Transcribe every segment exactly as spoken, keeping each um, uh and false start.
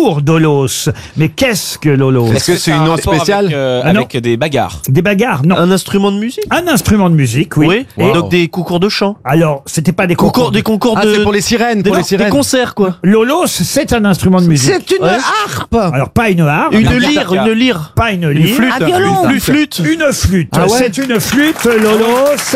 concours d'Olos. Mais qu'est-ce que l'Olos? Est-ce que c'est une note spéciale avec, euh, Ah, avec des bagarres? Des bagarres, non. Un instrument de musique? Un instrument de musique, oui. Oui. Et Donc des concours de chant. alors, c'était pas des concours. Concours, des concours Ah, de. c'est pour les sirènes, des, pour les des sirènes. concerts, quoi. L'Olos, c'est un instrument de musique. C'est une Ouais. harpe. Alors, pas une harpe. Une Un lyre, guitare. une lyre. Pas une lyre. flûte. Un violon. Une flûte. Une flûte. Ah ouais C'est une flûte, l'Olos.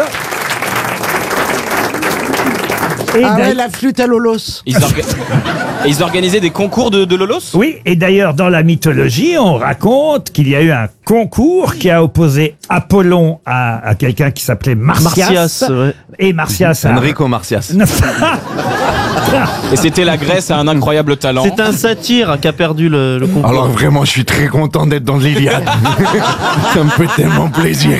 Et Ah d'a- ouais, la flûte à Lolos. Ils, orga- Et ils organisaient des concours de, de Lolos? Oui, et d'ailleurs, dans la mythologie, on raconte qu'il y a eu un concours qui a opposé Apollon à, à quelqu'un qui s'appelait Martias. Martias, ouais. Et Martias a... Enrico Marcias. Et c'était la Grèce à un incroyable talent. C'est un satyre qui a perdu le, le concours. Alors vraiment, je suis très content d'être dans l'Iliade. Ça me fait tellement plaisir.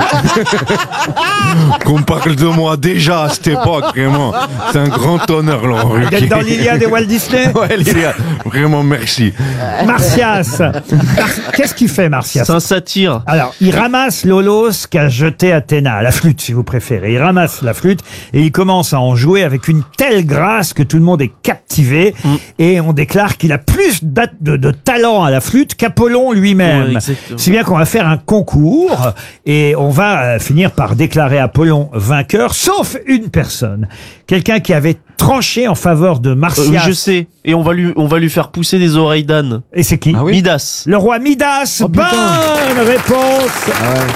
Qu'on parle de moi déjà à cette époque, vraiment. C'est un grand honneur, Laurent Ruquier. D'être dans l'Iliade et Walt Disney. Ouais, l'Iliade. Vraiment, merci. Martias. Mar- Qu'est-ce qu'il fait, Martias? C'est un satyre. Alors, il ramasse l'Olos qu'a jeté Athéna, la flûte si vous préférez. Il ramasse la flûte et il commence à en jouer avec une telle grâce que tout le monde est captivé. Mm. Et on déclare qu'il a plus d'a- de, de talent à la flûte qu'Apollon Ouais, lui-même. exactement. Si bien qu'on va faire un concours et on va euh, finir par déclarer Apollon vainqueur, sauf une personne. Quelqu'un qui avait tranché en faveur de Euh, Martias. oui, je sais. Et on va lui, on va lui faire pousser des oreilles d'âne. Et c'est qui? Ah oui Midas. Le roi Midas. Oh, putain. Bonne réponse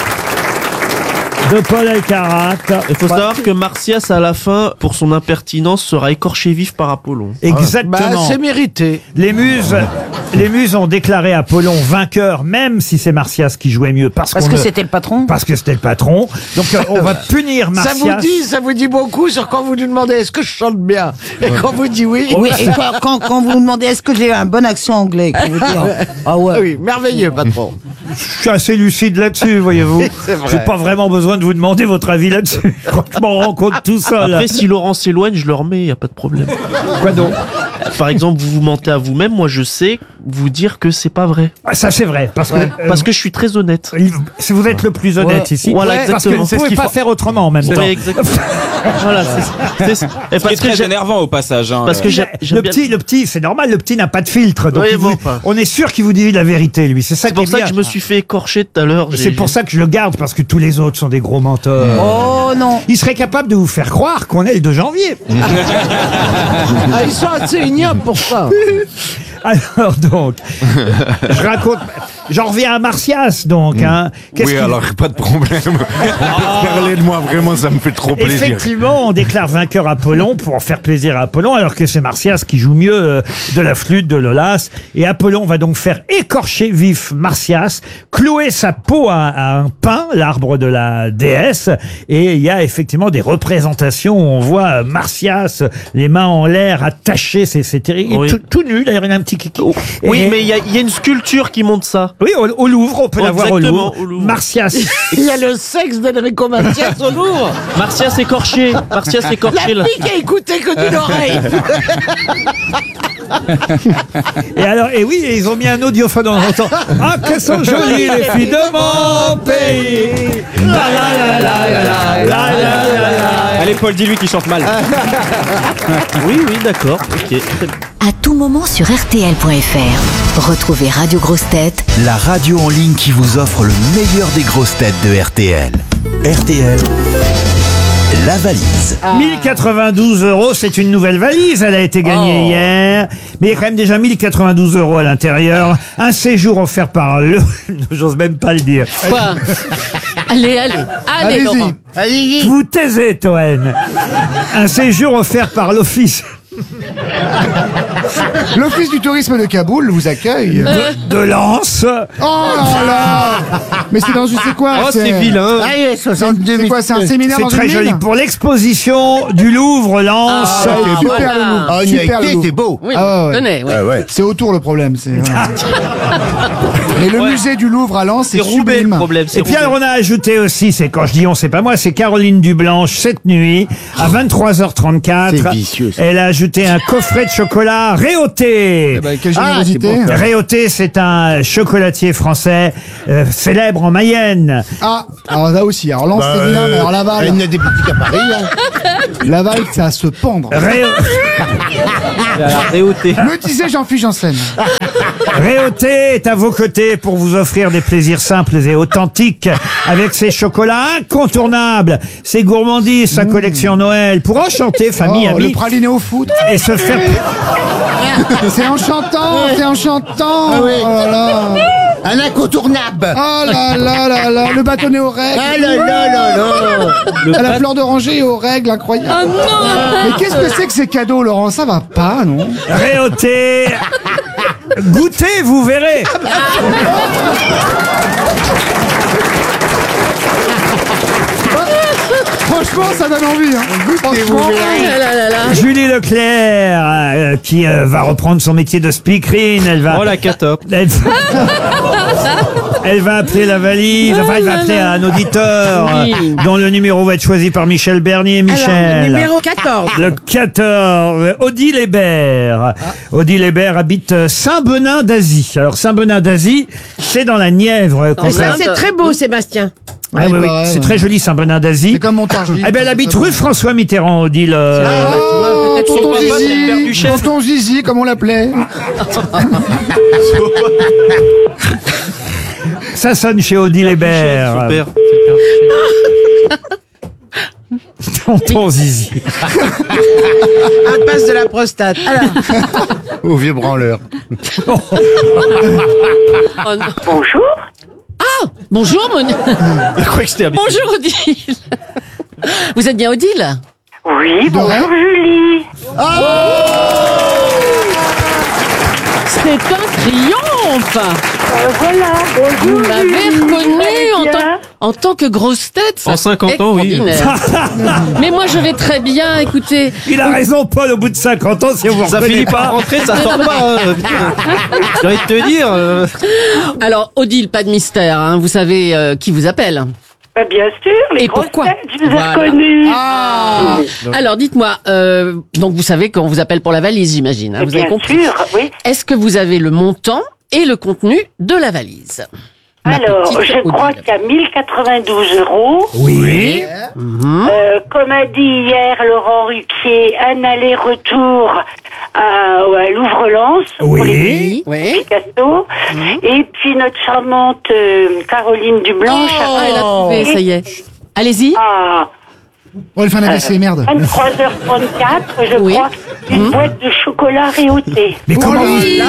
de Paul Alcarat. Il faut savoir que Martias, à la fin, pour son impertinence, sera écorché vif par Apollon. Exactement. Bah, c'est mérité. Les muses, les muses ont déclaré Apollon vainqueur, même si c'est Martias qui jouait mieux, parce, Parce qu'on que ne- c'était le patron. parce que c'était le patron. Donc euh, on va punir Ça Martias. vous dit, ça vous dit beaucoup sur quand vous lui demandez est-ce que je chante bien et quand vous dit oui. Oui, et quand, quand, quand vous vous demandez est-ce que j'ai un bon accent anglais, quand vous dites, ah ouais. Ah oui, merveilleux, patron. Je suis assez lucide là-dessus, voyez-vous. c'est vrai. J'ai pas vraiment besoin de vous demander votre avis là-dessus. Je m'en rends compte tout seul. Après, si Laurent s'éloigne, je le remets, y a pas de problème. Quoi donc? Par exemple, vous vous mentez à vous-même, moi je sais vous dire que c'est pas vrai. Ah, ça c'est vrai, parce Ouais, que euh, parce que je suis très honnête. si vous êtes le plus honnête Ouais, ici, voilà, parce que exactement. vous C'est ne ce pouvez qu'il pas faut. faire autrement en même temps. Ouais, exactement. Voilà, c'est c'est- et Ce qui est parce que très j'ai- énervant au passage. Hein, parce que euh. j'ai- j'aime Le bien- petit, le petit, c'est normal, le petit n'a pas de filtre, donc Oui, il bon, vous- enfin. on est sûr qu'il vous dit la vérité, lui. C'est ça c'est qui est pour ça bien. que je me suis fait écorcher tout à l'heure. C'est j'ai- pour ça que je le garde, parce que tous les autres sont des gros menteurs. Oh non. Il serait capable de vous faire croire qu'on est le deux janvier. Ah, ils sont assez ignobles pour ça. Alors donc, je raconte, j'en reviens à Martias donc. Hein. Qu'est-ce Oui, qu'il- alors pas de problème. Parlez de moi, vraiment, ça me fait trop plaisir. Effectivement, on déclare vainqueur Apollon pour faire plaisir à Apollon, alors que c'est Martias qui joue mieux euh, de la flûte, de l'Olas. Et Apollon va donc faire écorcher vif Martias, clouer sa peau à, à un pin, l'arbre de la déesse. Et il y a effectivement des représentations où on voit Martias, les mains en l'air, attaché, c'est c'est terrible. Oui. Tout, tout nu, d'ailleurs, il a un petit kiki. Oui, Et- mais il y, a- il y a une sculpture qui montre ça. Oui, au, au Louvre, on peut la voir au Exactement, Louvre. au Louvre. Martias. Il y a le sexe d'Enrico Martias au Louvre. Martias écorché. Martias La écorché là. fille qui a écouté que d'une oreille. Et alors, et oui, et ils ont mis un audiophone en entend. Ah, qu'elles sont jolies les filles de mon pays. La la la la la la la la la. Allez, Paul, dis-lui qu'il chante mal. Oui, oui, d'accord. Ok. très bien. À tout moment sur R T L point F R. Retrouvez Radio Grosses Têtes La radio en ligne qui vous offre le meilleur des grosses têtes de R T L. R T L, la valise. mille quatre-vingt-douze euros, c'est une nouvelle valise. Elle a été gagnée hier. Mais il y a quand même déjà mille quatre-vingt-douze euros à l'intérieur. Un séjour offert par le... J'ose même pas le dire. Quoi? Allez, allez, allez, Laurent. Allez-y. Vous taisez, Toen. Un séjour offert par l'Office L'Office du tourisme de Kaboul vous accueille. de Lens. Oh là là. Mais c'est dans c'est quoi Oh, c'est vilain. Allez, soixante-deux C'est quoi, c'est un séminaire C'est dans très une joli. mine Pour l'exposition du Louvre Lens. Ah, ok, super voilà. le Louvre. Ah, on y a Super le été, Louvre. c'est beau. Oui, Ah ouais. tenez, ouais. C'est autour le problème. C'est, voilà. Et le Ouais. musée du Louvre à Lens, c'est C'est Roubaix le sublime. problème. c'est Et puis Roubaix. alors on a ajouté aussi, c'est quand je dis on, c'est pas moi, c'est Caroline Dublanche cette nuit à vingt-trois heures trente-quatre. C'est vicieux, ça. Elle a ajouté un coffret de chocolat Réauté. Eh ben, quelle Ah, générosité. c'est Réauté, c'est un chocolatier français euh, célèbre célèbre en Mayenne. Ah, alors là aussi. Alors Lens, c'est bien, mais alors Laval. Il y en a des boutiques à Paris. Hein. Laval, c'est à se pendre. Ré- Réauté. Me disait Jean-Philippe Janssen. Réauté est à vos côtés pour vous offrir des plaisirs simples et authentiques avec ses chocolats incontournables, ses gourmandises, sa collection Noël pour enchanter famille, Oh, le amis praliné au foot. et se faire... C'est enchantant, c'est enchantant. Oh là là. Un incontournable. Oh là là là là. Le bâtonnet aux règles. Ah là là là là. À la fleur d'oranger et aux règles, incroyable. Oh non. Mais qu'est-ce que c'est que ces cadeaux, Laurent? Ça va pas, non? Réauté. Goûtez, vous verrez. Franchement, ça donne envie. Hein. Franchement. Ah là là là. Julie Leclerc, euh, qui euh, va reprendre son métier de speakerine, elle va... Oh la catop. Elle va... Elle va appeler la valise, enfin elle va appeler un auditeur Oui. euh, dont le numéro va être choisi par Michel Bernier. Michel. Numéro quatorze. Le quatorze, Odile Hébert. Odile Hébert habite Saint-Benin d'Asie. Alors Saint-Benin d'Asie, c'est dans la Nièvre. Ça, contraire- c'est très beau, Sébastien. Ah, oui, oui, pareil, c'est ouais. très joli Saint-Benin d'Asie. C'est comme Montargis. Eh ben, elle habite rue François Mitterrand, Odile. euh, Oh, Son tonton papa, c'est le père du Zizi, chef. tonton Zizi, comme on l'appelait. Ça sonne chez Odile Hébert. Super. Tonton Zizi. Impasse de la prostate. Au vieux branleur. Oh non. Bonjour. Ah, bonjour, mon... Je crois que c'était un Bonjour, Odile. Vous êtes bien Odile? Oui, De rien. bonjour Julie. C'est un triomphe. Euh, voilà, bonjour Vous m'avez Julie. reconnu en Bien. tant, en tant que grosse tête. ça, En c'est cinquante ans, oui. extraordinaire. Mais moi, je vais très bien, écoutez. Il a raison, Paul, au bout de cinquante ans, si vous Ça reconnaissez finit pas. par rentrer, ça sort pas. hein. Putain. J'ai envie de te dire. euh, Alors, Odile, pas de mystère, hein, vous savez euh, qui vous appelle. Bah, bien sûr, les Et grosses pourquoi têtes, je vous ai Voilà. reconnus. Ah. Alors, dites-moi, euh, donc vous savez qu'on vous appelle pour la valise, j'imagine. Hein, vous bien avez compris. sûr, oui. Est-ce que vous avez le montant et le contenu de la valise? Ma Alors, petite je crois Odile. qu'il y a mille quatre-vingt-douze euros. Oui. Euh, comme a dit hier Laurent Ruquier, un aller-retour à, à Louvre-Lens pour Oui. les Oui. Picasso. Et puis notre charmante euh, Caroline Dublanche Ah, elle a trouvé, ça y est. Allez-y. à Oh, elle fait un A V C, merde. vingt-trois heures trente-quatre, je Oui. crois, une boîte de chocolat réauté. Mais comment vous... Oui.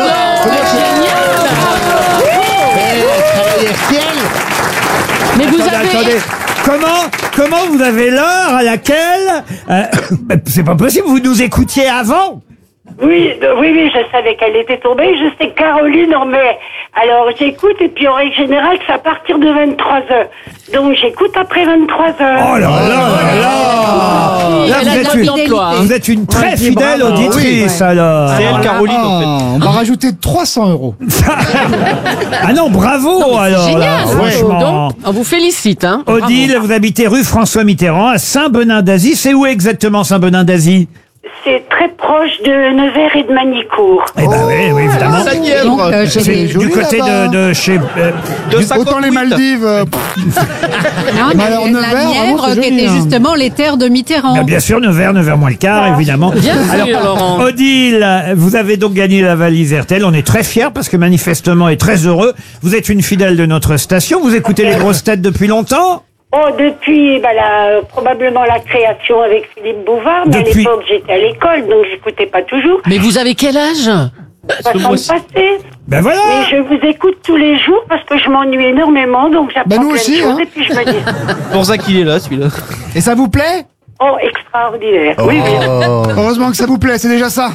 Mais vous Attendez, avez... attendez. Comment, comment vous avez l'heure à laquelle... euh, c'est pas possible, vous nous écoutiez avant. Oui, euh, oui, oui, je savais qu'elle était tombée. Je sais que Caroline en met. Alors j'écoute et puis en règle générale c'est à partir de vingt-trois heures. Donc j'écoute après vingt-trois heures. Oh là là là là. Là, Elle a vous, êtes de une, l'emploi, hein. vous êtes une très dis fidèle bravo. auditrice, Oui, alors. C'est elle, Caroline, en fait. Ah, on va rajouter trois cents euros. Ah non, bravo, alors. Génial. là, franchement. Donc, on vous félicite. Hein. Odile, vous habitez rue François Mitterrand, à Saint-Benin d'Asie. C'est où exactement Saint-Benin d'Asie? C'est très proche de Nevers et de Manicourt. Eh ben oui, oui, évidemment. Ça y est, Donc, bro. euh, C'est j'ai- du joli côté là-bas. de, de chez... euh, De Autant cinquante-huit. les Maldives. euh, pff. Non, Mais mais alors, la Nevers, vraiment, Nièvre, c'est qui joli, était hein. justement les terres de Mitterrand. bah, bien sûr, Nevers, Nevers moins le quart, évidemment. Bien sûr, Laurent. Odile, vous avez donc gagné la valise R T L. On est très fiers parce que manifestement et très heureux. Vous êtes une fidèle de notre station. Vous écoutez les grosses têtes depuis longtemps? Oh, depuis bah, la, probablement la création avec Philippe Bouvard, mais Depuis- à l'époque j'étais à l'école, donc j'écoutais pas toujours. Mais vous avez quel âge? Façon de passer. Ben voilà. Mais je vous écoute tous les jours parce que je m'ennuie énormément, donc j'apprends Bah, nous plein aussi, de choses hein. et puis je me dis, C'est pour ça qu'il est là, celui-là. Et ça vous plaît? oh, extraordinaire. Oui, oui. Heureusement que ça vous plaît, c'est déjà ça.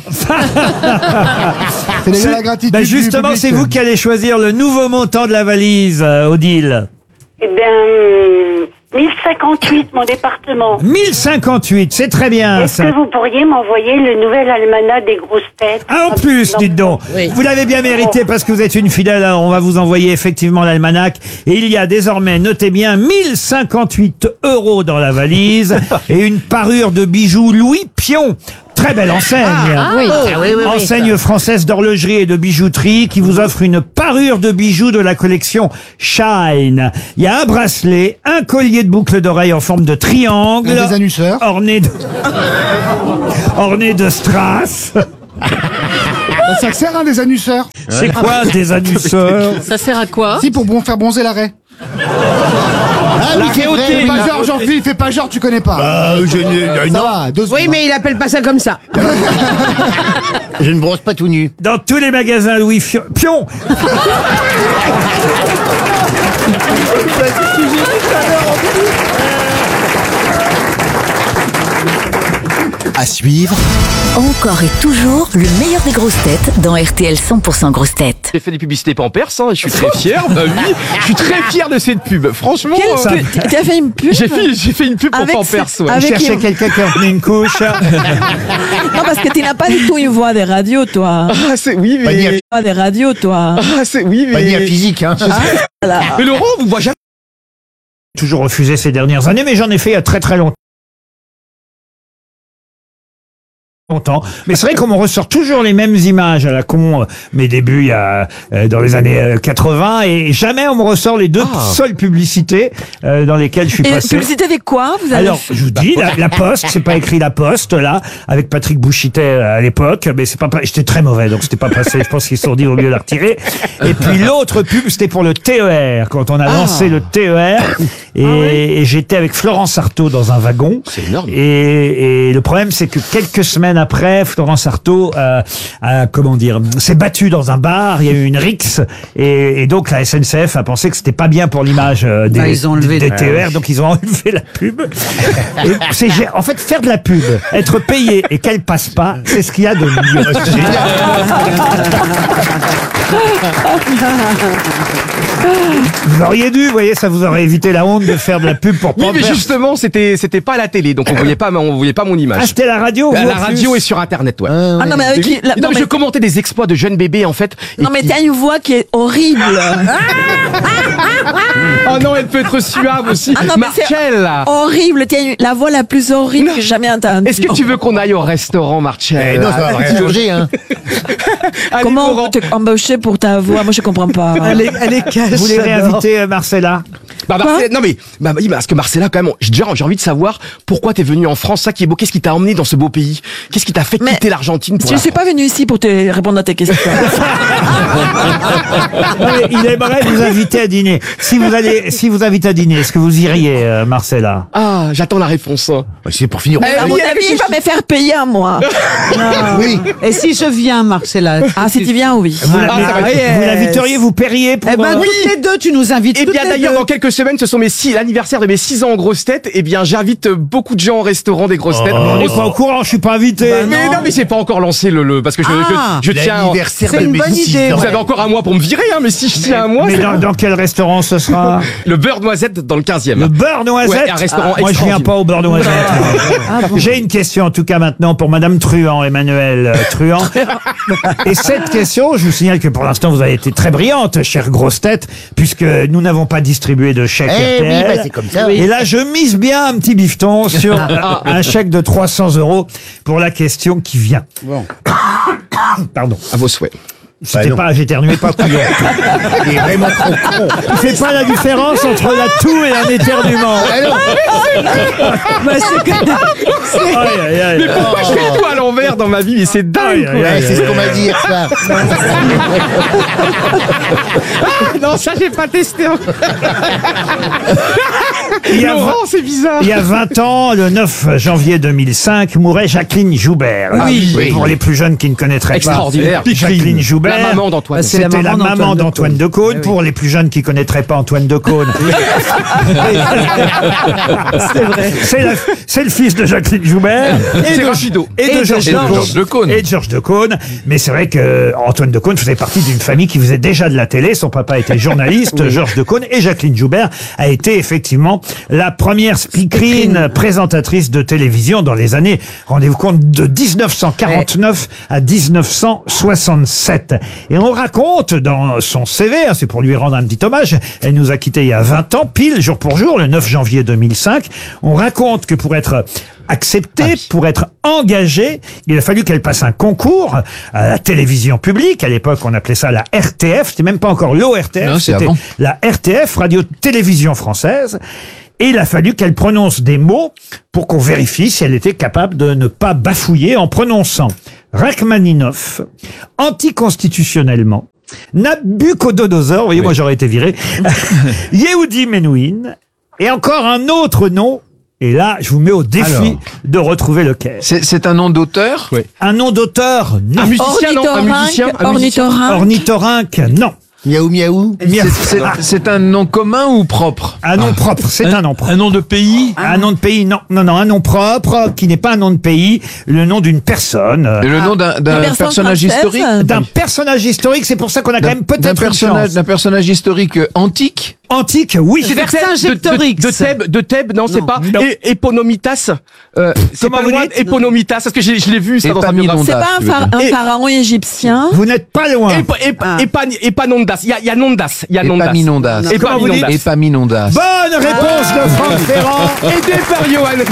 C'est déjà la gratitude. Ben du justement, public. c'est vous qui allez choisir le nouveau montant de la valise, euh, Odile. Eh bien, euh, mille cinquante-huit, mon département. mille cinquante-huit, c'est très bien Est-ce ça. que vous pourriez m'envoyer le nouvel almanach des grosses têtes? Ah, en plus, Non. dites donc. Oui. Vous l'avez bien mérité parce que vous êtes une fidèle. Alors, on va vous envoyer effectivement l'almanach. Et il y a désormais, notez bien, mille cinquante-huit euros dans la valise et une parure de bijoux Louis Pion. Très très belle enseigne. Ah, oui. Ah oui, oui, oui. Enseigne française d'horlogerie et de bijouterie qui vous offre une parure de bijoux de la collection Shine. Il y a un bracelet, un collier de boucles d'oreilles en forme de triangle. Des annusseurs. Orné de... orné de strass. Ça sert, hein, des annusseurs. C'est quoi des annusseurs? Ça sert à quoi? Si, pour bon faire bronzer l'arrêt. Ah oui, c'est vrai. Fais pas genre, Jean-Philippe, fais pas genre, tu connais pas. Ah, je ne, Ça non, va, deux Oui, mais il appelle pas ça comme ça. je ne brosse pas tout nu. Dans tous les magasins Louis Fio- Pion. À suivre, Encore et toujours le meilleur des grosses têtes dans R T L cent pour cent grosses têtes. J'ai fait des publicités Pampers, hein, et je suis très fier. Bah oui, je suis très fier de cette pub. Franchement, Ça- euh, Tu as fait une pub j'ai fait, j'ai fait une pub pour Avec Pampers. ce- Ouais. Je avec cherchais une- quelqu'un qui a remis une couche. Non, parce que tu n'as pas du tout une voix des radios, toi. Ah, c'est oui, Pas ni à, mais Voix des radios, toi. ah, c'est oui, pas ni à mais physique, hein. Voilà. mais Laurent, vous voyez jamais. Toujours refusé ces dernières années, mais j'en ai fait il y a très très longtemps. longtemps. Mais c'est vrai qu'on me ressort toujours les mêmes images à la con, euh, mes débuts il y a euh, dans les années euh, quatre-vingts, et jamais on me ressort les deux seules publicités euh, dans lesquelles je suis Et passé. publicité avec quoi vous avez Alors, fait je vous dis, la, la Poste, c'est pas écrit la Poste, là, avec Patrick Bouchitet euh, à l'époque, mais c'est pas, pas- j'étais très mauvais, donc c'était pas passé, je pense qu'ils se sont dit au mieux de la retirer. Et puis l'autre pub, c'était pour le T E R, quand on a lancé le T E R, et, et j'étais avec Florence Artaud dans un wagon. C'est énorme. Et, et le problème, c'est que quelques semaines après, Florence Artaud euh, a, comment dire, s'est battue dans un bar, il y a eu une rixe, et, et donc la S N C F a pensé que c'était pas bien pour l'image euh, des, Ah, ils ont enlevé des le- T E R, donc ils ont enlevé la pub. Et c'est gé- en fait, faire de la pub, être payé et qu'elle passe pas, c'est ce qu'il y a de mieux. Vous auriez dû, vous voyez, ça vous aurait évité la honte de faire de la pub pour Oui, mais Pampers. justement, c'était c'était pas à la télé, donc on voyait pas, on voyait pas mon image. Ah, c'était la radio, La, vous, la en radio plus et sur Internet, ouais. Ah non, mais avec qui- la- non, non, mais mais- je commentais des exploits de jeunes bébés, en fait. et Non, mais qui- t'as une voix qui est horrible. Oh non, elle peut être suave aussi. Ah non, mais c'est Marcel, là. horrible. T'as une- la voix la plus horrible que j'ai jamais entendue. Est-ce que tu veux qu'on aille au restaurant, Marcel? Eh non, ça va rien changer, hein. Allez, Comment on Laurent. peut t'embaucher pour ta voix? Moi, je comprends pas. Elle est, elle est cache. Vous voulez réinviter euh, Marcella? Bah, Marcel- non mais, bah, oui, parce que Marcella, quand même, j'ai déjà j'ai envie de savoir pourquoi t'es venu en France, ça qui est beau. Qu'est-ce qui t'a emmené dans ce beau pays? Qu'est-ce qui t'a fait Mais quitter l'Argentine pour Je la ne suis pas venu ici pour te répondre à tes questions. Non, mais il aimerait vous inviter à dîner. Si vous allez, si vous invite à dîner, est-ce que vous iriez, euh, Marcella? Ah, j'attends la réponse. hein. C'est pour finir. À mon oui, avis, il va me faire payer à moi. Oui. Et si je viens, Marcella? Ah, si tu viens, oui. Vous Ah, ça va l'invi- être- vous l'inviteriez, vous paieriez pour... Eh ben, euh, toutes les deux, tu nous invites. Et toutes bien les d'ailleurs, deux. dans quelques semaines, ce sont mes six, l'anniversaire de mes six ans en grosses têtes. Et bien, j'invite beaucoup de gens au restaurant des grosses têtes. on n'est pas au courant, je suis pas invité. mais non, mais j'ai pas encore lancé le, le parce que je, Ah, je, je tiens. L'anniversaire C'est de une mes bonne six idée, ans. Vous avez encore un mois pour me virer, hein, mais si je tiens un mois, Mais c'est- dans, dans quel restaurant ce sera? le beurre noisette dans le quinzième. Le beurre noisette. Ouais, un restaurant Ah, moi, je viens extraordinaire. pas au beurre noisette. J'ai une question, en tout cas, maintenant, pour Madame Truand, Emmanuel euh, Truand. Et cette question, je vous signale que pour l'instant, vous avez été très brillante, chère grosse tête, puisque nous n'avons pas distribué de chèque Eh R T oui, L. bah, c'est comme ça. Et là, je mise bien un petit bifton sur un, un chèque de trois cents euros pour la question qui vient. Bon. Pardon. À vos souhaits. C'était non. pas, j'éternuais pas couillon. Il est vraiment trop con. Il fait pas la différence entre la toux et un éternuement. Bah, c'est que- Aïe, aïe, aïe. Mais pourquoi je fais tout à l'envers dans ma vie? Mais c'est Aïe, dingue, aïe, quoi. aïe, Ouais, c'est ce qu'on m'a dit hier soir. Non, ça, j'ai pas testé. hein. Il y a Laurent, c'est bizarre. Il y a vingt ans, le neuf janvier deux mille cinq, mourait Jacqueline Joubert. Ah oui. oui. Pour les plus jeunes qui ne connaîtraient pas. Extraordinaire. Jacqueline Joubert. La maman d'Antoine. C'est la C'était la maman maman d'Antoine d'Antoine Decaune. Decaune. Pour les plus jeunes qui connaîtraient pas Antoine Decaune. C'est vrai. C'est la- c'est le fils de Jacqueline Joubert. C'est Rapido. Et de Georges Georges Decaune. Et de Georges Decaune. Mais c'est vrai que Antoine Decaune faisait partie d'une famille qui faisait déjà de la télé. Son papa était journaliste, Georges Decaune. Et Jacqueline Joubert a été effectivement la première speakerine présentatrice de télévision dans les années, rendez-vous compte, de dix-neuf cent quarante-neuf à dix-neuf cent soixante-sept. journaliste. Et on raconte dans son C V, hein, c'est pour lui rendre un petit hommage, elle nous a quittés il y a vingt ans, pile, jour pour jour, le neuf janvier deux mille cinq. On raconte que pour être acceptée, ah oui. pour être engagée, il a fallu qu'elle passe un concours à la télévision publique. À l'époque, on appelait ça la R T F. C'était même pas encore l'O R T F, c'était la R T F, Radio-Télévision Française. Et il a fallu qu'elle prononce des mots pour qu'on vérifie si elle était capable de ne pas bafouiller en prononçant Rachmaninov, anticonstitutionnellement, Nabucodonosor, vous voyez, moi j'aurais été viré, Yehudi Menuhin, et encore un autre nom. Et là, je vous mets au défi Alors, de retrouver lequel. C'est un nom d'auteur? Oui. Un nom d'auteur, non. Un musicien, non? Un musicien? Un musicien? Ornithorynque, non. Miaou miaou. C'est un nom commun ou propre? Un nom ah. propre, c'est un, un nom propre. Un nom de pays? Un nom de pays, non, non, non, un nom propre qui n'est pas un nom de pays, le nom d'une personne. Et le nom d'un personnage historique? D'un personnage historique, c'est pour ça qu'on a quand même peut-être une chance. D'un personnage historique antique? Antique, oui. C'est Vercingétorix. De, de, de Thèbes, de Thèbes, non, c'est pas. Et Éponomitas. Euh, c'est pas loin d'Éponomitas, parce que je, je l'ai vu ça dans un biographie. C'est pas un, phara un pharaon égyptien. Vous n'êtes pas loin. Épanondas. Il y a, il y a Nondas. Il y a Nondas. Épaminondas. Épaminondas. Épaminondas. Bonne réponse de Franck Ferrand. Aidé par Johan.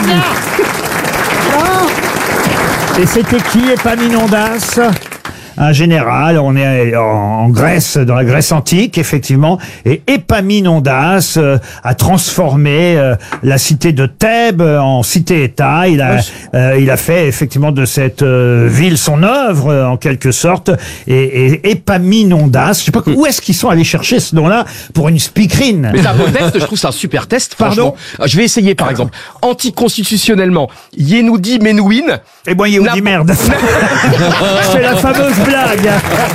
Et c'était qui, Épaminondas? Un général, on est en Grèce, dans la Grèce antique, effectivement, et Épaminondas euh, a transformé euh, la cité de Thèbes en cité-État. Il a, euh, il a fait effectivement de cette euh, ville son œuvre, euh, en quelque sorte. Et, et Épaminondas, je sais pas où est-ce qu'ils sont allés chercher ce nom-là pour une speakerine. Mais c'est un bon test, je trouve ça un super test. Pardon. Je vais essayer, par exemple, anticonstitutionnellement, Yehudi Menuhin. Et moi, Yehudi merde. C'est la fameuse blague.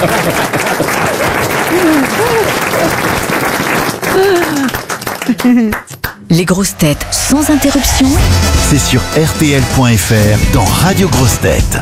Les grosses têtes sans interruption. C'est sur R T L point F R dans Radio Grosses Têtes.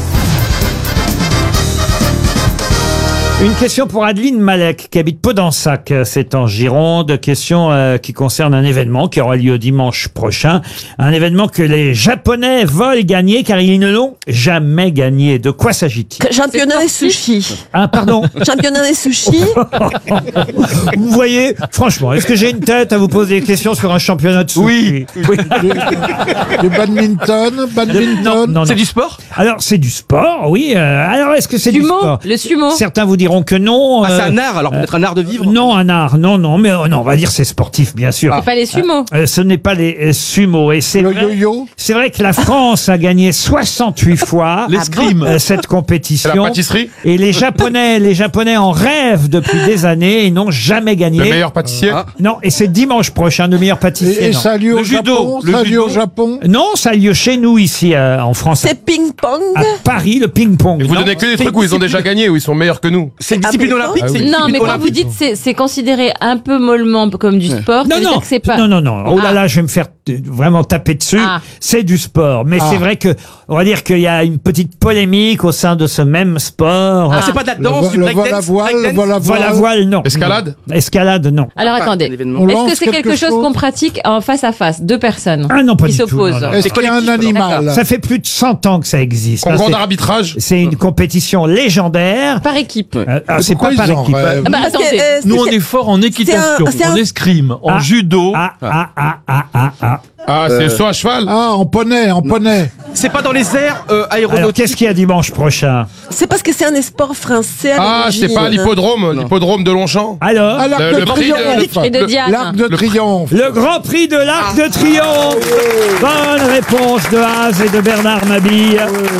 Une question pour Adeline Malek, qui habite Podensac, c'est en Gironde. Question euh, qui concerne un événement qui aura lieu dimanche prochain. Un événement que les Japonais veulent gagner car ils ne l'ont jamais gagné. De quoi s'agit-il? Championnat des sushis. Ah, pardon. Championnat des sushis. Vous voyez, franchement, est-ce que j'ai une tête à vous poser des questions sur un championnat de sushi? Oui. oui. Du badminton, badminton. Non, non, non. C'est du sport? Alors, c'est du sport, oui. Euh, alors, est-ce que c'est du sport? Le sumo. Certains vous diront que non. Ah, euh, c'est un art, alors peut-être un art de vivre? Non, un art, non, non, mais euh, non, on va dire c'est sportif, bien sûr. C'est pas les sumo. Euh, ce n'est pas les euh, sumo. Et c'est Le vrai, yo-yo. c'est vrai que la France a gagné soixante-huit fois L'escrime. euh, cette compétition. C'est la pâtisserie? Et les Japonais, les Japonais en rêvent depuis des années et n'ont jamais gagné. Le meilleur pâtissier? Ah. Non, et c'est dimanche prochain, le meilleur pâtissier. Et, et non. ça a lieu au Japon? Ça a lieu au Japon? Non, ça a lieu chez nous ici euh, en France. C'est ping-pong. À Paris, le ping-pong. Vous Non. donnez que des trucs où ils ont déjà gagné, où ils sont meilleurs que nous. C'est une discipline olympique? C'est une Non, mais discipline quand olympique. vous dites c'est c'est considéré un peu mollement comme du sport, ça Non, veut dire non, que c'est pas. non, non, non. Oh là Ah. là, je vais me faire euh, vraiment taper dessus. Ah. C'est du sport. Mais Ah. c'est vrai que, on va dire qu'il y a une petite polémique au sein de ce même sport. Ah, c'est pas de la Le, danse, vo- du le vol à breakdance? voile, le breakdance vol à voile. Voilà, voile, non. Escalade? Escalade, non. Alors Pas attendez, un événement. On est-ce lance que c'est quelque quelque chose chose qu'on pratique en face à face, deux personnes Ah non, pas qui du tout, s'opposent? non, non. Est-ce qu'il y a un animal? Ça fait plus de cent ans que ça existe. hein. Concours C'est- d'arbitrage? C'est une compétition légendaire. Par équipe. Euh, alors, c'est pas Pourquoi par ils en équipe. rêvent Ah bah Parce que, attendez. euh, Nous, on c'est- est fort en équitation, c'est un- en escrime, en Ah. judo. Ah, ah, ah, ah, ah, ah. Ah, c'est le saut à cheval? Ah, en poney, en poney. C'est pas dans les airs euh, Alors, aéronautiques? qu'est-ce qu'il y a dimanche prochain? C'est parce que c'est un sport français. à Ah, c'est pas l'origine. l'hippodrome, l'hippodrome de Longchamp? Alors, À l'arc Le- de le prix de- triomphe. Et de Diane. L'arc de triomphe. le Grand Prix de l'Arc de Triomphe. Bonne réponse de Haas et de Bernard Mabille.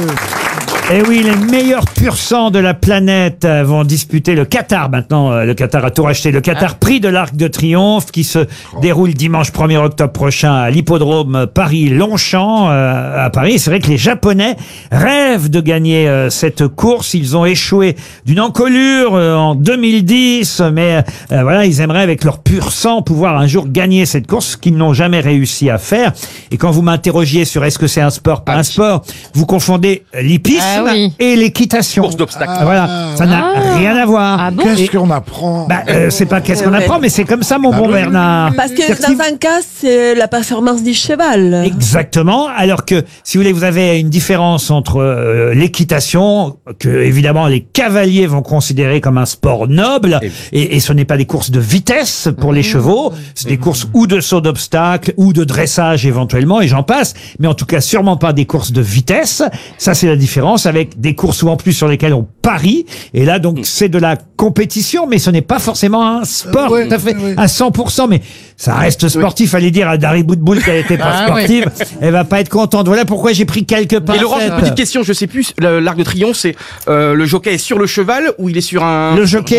Et oui, les meilleurs pur sang de la planète euh, vont disputer le Qatar. Maintenant, euh, le Qatar a tout racheté. Le Qatar Prix de l'Arc de Triomphe qui se déroule dimanche premier octobre prochain à l'hippodrome Paris-Longchamp euh, à Paris. C'est vrai que les Japonais rêvent de gagner euh, cette course. Ils ont échoué d'une encolure euh, en deux mille dix, mais euh, voilà, ils aimeraient avec leur pur sang pouvoir un jour gagner cette course, ce qu'ils n'ont jamais réussi à faire. Et quand vous m'interrogiez sur est-ce que c'est un sport, pas un sport, vous confondez l'hippisme Ah oui. et l'équitation. Course d'obstacles. Ah, voilà, ça n'a Ah. rien à voir. Ah bon Qu'est-ce Et- qu'on apprend bah, euh, C'est pas qu'est-ce qu'on Ouais. apprend, mais c'est comme ça, mon Bah bon oui. Bernard. Parce que C'est-à-dire que dans un cas, c'est la performance du cheval. Exactement. Alors que, si vous voulez, vous avez une différence entre euh, l'équitation, que évidemment les cavaliers vont considérer comme un sport noble, et, et ce n'est pas des courses de vitesse pour les chevaux, c'est des courses ou de saut d'obstacle, ou de dressage éventuellement, et j'en passe, mais en tout cas sûrement pas des courses de vitesse. Ça, c'est la différence avec des courses ou en plus sur lesquelles on parie, et là, donc, c'est de la compétition, mais ce n'est pas forcément un sport Ouais, tout à fait ouais. à cent pour cent, mais ça reste sportif. Allez dire à Dari Boudboul qu'elle n'était pas Ah, ouais. sportive, elle va pas être contente. Voilà pourquoi j'ai pris quelques Et pincettes. Laurent, j'ai une petite question, je sais plus, le- l'Arc de Triomphe, c'est euh, le jockey est sur le cheval ou il est sur un... Le jockey